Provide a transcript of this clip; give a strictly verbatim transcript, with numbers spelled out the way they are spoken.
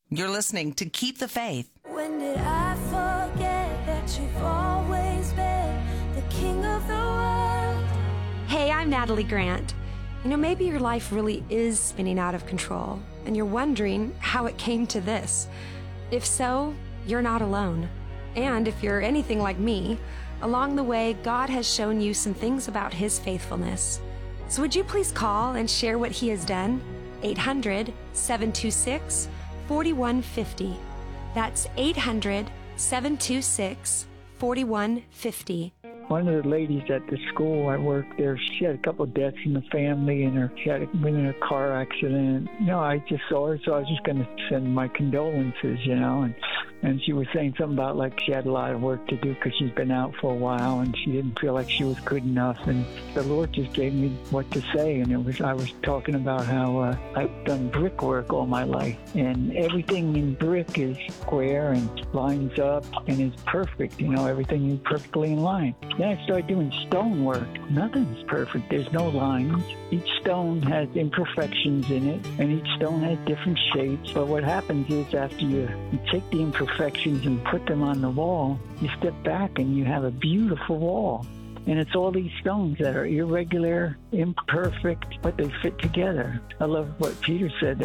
You're listening to Keep the Faith. When did I forget that you've always been the king of the world? Hey, I'm Natalie Grant. You know, maybe your life really is spinning out of control, and you're wondering how it came to this. If so, you're not alone. And if you're anything like me, along the way, God has shown you some things about His faithfulness. So would you please call and share what He has done? eight hundred, seven two six, four one five zero. That's eight hundred, seven two six, four one five zero. One of the ladies at the school I worked there, she had a couple of deaths in the family, and her, she had been in a car accident. You know, I just saw her, so I was just going to send my condolences, you know, and and she was saying something about like she had a lot of work to do because she's been out for a while and she didn't feel like she was good enough. And the Lord just gave me what to say, and it was I was talking about how uh, I've done brickwork all my life, and everything in brick is square and lines up and is perfect. You know, everything is perfectly in line. Then I started doing stonework. Nothing's perfect. There's no lines. Each stone has imperfections in it, and each stone has different shapes. But what happens is after you, you take the imperfections and put them on the wall, you step back and you have a beautiful wall. And it's all these stones that are irregular, imperfect, but they fit together. I love what Peter said,